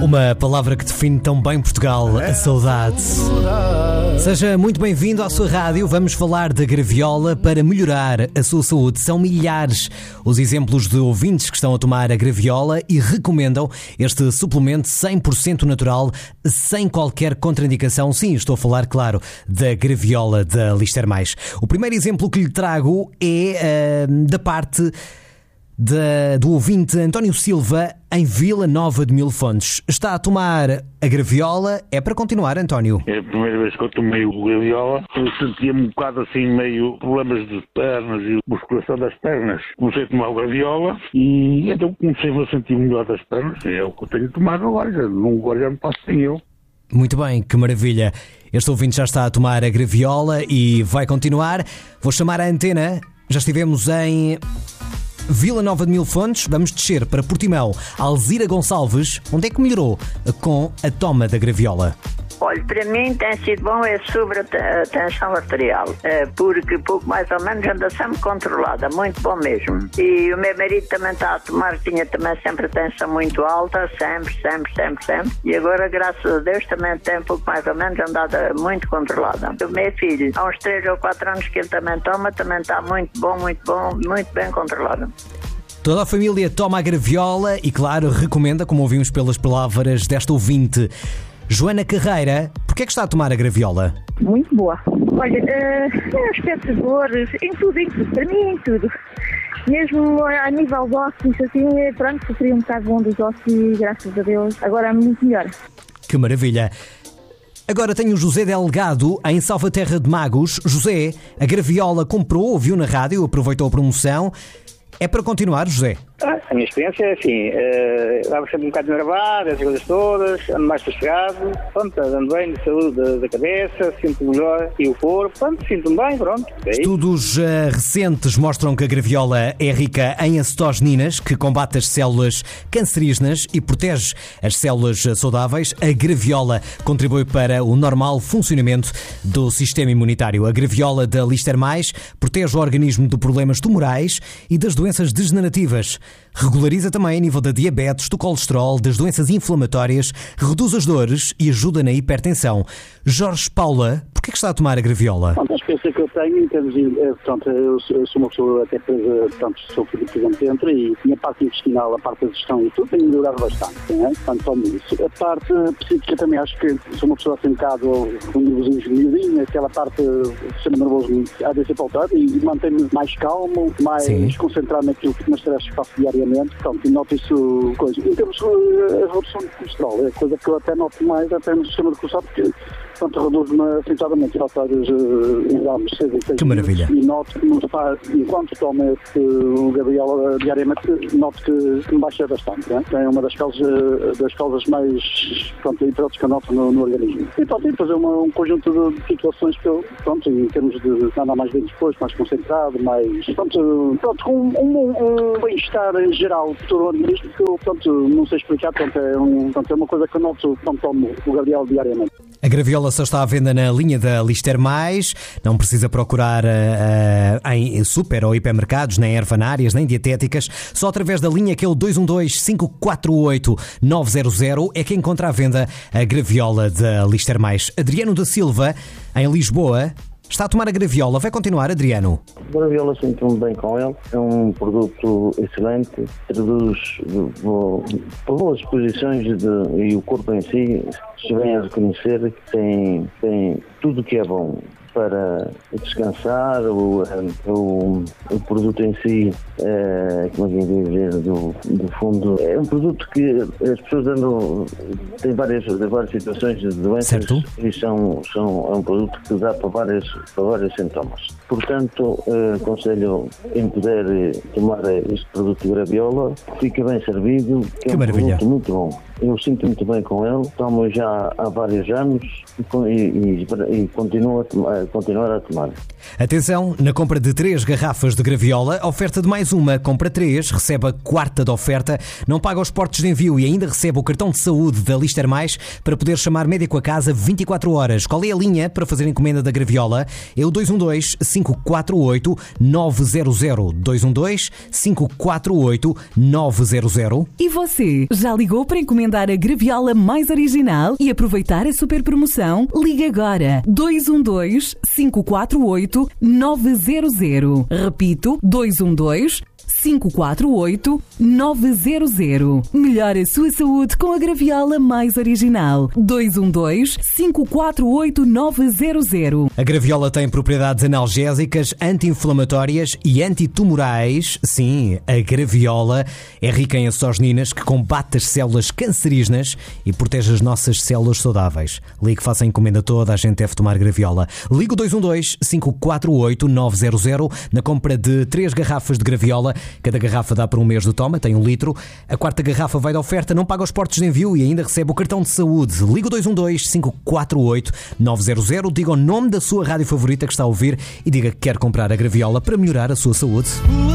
Uma palavra que define tão bem Portugal, a saudade. Seja muito bem-vindo à sua rádio. Vamos falar da graviola para melhorar a sua saúde. São milhares os exemplos de ouvintes que estão a tomar a graviola e recomendam este suplemento 100% natural, sem qualquer contraindicação. Sim, estou a falar, claro, da graviola da Lister Mais. O primeiro exemplo que lhe trago é da parte do ouvinte António Silva, em Vila Nova de Mil Fontes. Está a tomar a graviola. É para continuar, António? É a primeira vez que eu tomei o graviola. Eu sentia-me um bocado assim, meio problemas de pernas e musculação das pernas. Comecei a tomar o graviola e então comecei-me a sentir melhor das pernas. É o que eu tenho tomado agora. Agora já me passo sem eu. Muito bem, que maravilha. Este ouvinte já está a tomar a graviola e vai continuar. Vou chamar a antena. Já estivemos em Vila Nova de Mil Fontes, vamos descer para Portimão. Alzira Gonçalves, onde é que melhorou com a toma da graviola? Olha, para mim tem sido bom sobre a tensão arterial, porque pouco mais ou menos anda sempre controlada, muito bom mesmo. E o meu marido também está a tomar, tinha também sempre a tensão muito alta, sempre. E agora, graças a Deus, também tem pouco mais ou menos andada muito controlada. O meu filho, há uns 3 ou 4 anos que ele também toma, também está muito bom, muito bem controlado. Toda a família toma a graviola e, claro, recomenda, como ouvimos pelas palavras desta ouvinte. Joana Carreira, porquê é que está a tomar a graviola? Muito boa. Olha, aspecto de dores, em tudo, para mim em tudo. Mesmo a nível de ossos, assim, pronto, sofri um bocado bom dos ossos e graças a Deus, agora é muito melhor. Que maravilha. Agora tenho o José Delgado, em Salvaterra de Magos. José, a graviola comprou, ouviu na rádio, aproveitou a promoção. É para continuar, José? A minha experiência é assim, estava sempre um bocado enervado, essas coisas todas, ando mais sossegado, pronto, ando bem de saúde da cabeça, sinto melhor e o corpo, pronto, sinto-me bem, pronto. Estudos recentes mostram que a graviola é rica em acetosininas, que combate as células cancerígenas e protege as células saudáveis. A graviola contribui para o normal funcionamento do sistema imunitário. A graviola da Lister Mais protege o organismo de problemas tumorais e das doenças degenerativas. Regulariza também a nível da diabetes, do colesterol, das doenças inflamatórias, reduz as dores e ajuda na hipertensão. Jorge Paula, porquê é que está a tomar a graviola? A experiência que eu tenho, em termos de, portanto, eu sou uma pessoa até presa, portanto, sou filho de dentro e a parte intestinal, a parte da digestão e tudo tem melhorado bastante, não é? Portanto, tomo isso. A parte psíquica também acho que sou uma pessoa assim um bocado com nervosinho miudinho, aquela parte do sistema nervoso há de ser pautado e mantém-me mais calmo, mais concentrado naquilo que me estresse que faço diariamente, portanto, e noto isso coisa. Em termos de redução de colesterol, é coisa que eu até noto mais até no sistema de colesterol, porque portanto, reduz-me acentuadamente os vários exames Que maravilha. E noto que nos faz, enquanto tomo o graviola diariamente, noto que me baixa bastante. Né? É uma das causas mais importantes que eu noto no organismo. E pronto, tem que fazer um conjunto de situações que eu, pronto, em termos de andar mais bem disposto, mais concentrado, mais, pronto com um bem-estar em geral de todo o organismo que eu, pronto, não sei explicar, é uma coisa que eu noto quando tomo o graviola diariamente. A graviola só está à venda na linha da Lister Mais. Não precisa procurar em super ou hipermercados, nem ervanárias, nem dietéticas. Só através da linha que é o 212-548-900 é que encontra à venda a graviola da Lister Mais. Adriano da Silva, em Lisboa, está a tomar a graviola. Vai continuar, Adriano? A graviola sinto-me bem com ele. É um produto excelente. Traduz por boas posições e o corpo em si se vem a reconhecer que tem tudo que é bom para descansar. O produto em si, como é que eu dizer, do fundo, é um produto que as pessoas têm várias situações de doenças, certo? E é um produto que dá para vários sintomas. Portanto, aconselho quem puder tomar este produto de graviola, fica bem servido, que é um maravilha. Produto muito bom. Eu sinto muito bem com ele, tomo já há vários anos e continuo a continuar a tomar. Atenção, na compra de 3 garrafas de graviola, oferta de mais uma, compra 3, recebe a quarta da oferta, não paga os portos de envio e ainda recebe o cartão de saúde da Lister Mais para poder chamar médico a casa 24 horas. Qual é a linha para fazer encomenda da graviola? É o 212-548-900. 212-548-900. E você, já ligou para encomendar a graviola mais original e aproveitar a super promoção? Ligue agora. 212-548-900. Repito, 212-548-900. Melhore a sua saúde com a graviola mais original. 212-548-900. A graviola tem propriedades analgésicas, anti-inflamatórias e antitumorais. Sim, a graviola é rica em açosninas que combate as células cancerígenas e protege as nossas células saudáveis. Ligue, faça a encomenda toda, a gente deve tomar graviola. Ligue o 212-548-900 na compra de 3 garrafas de graviola. Cada garrafa dá para um mês de toma, tem 1 litro. A quarta garrafa vai de oferta, não paga os portos de envio e ainda recebe o cartão de saúde. Liga o 212-548-900, diga o nome da sua rádio favorita que está a ouvir e diga que quer comprar a graviola para melhorar a sua saúde.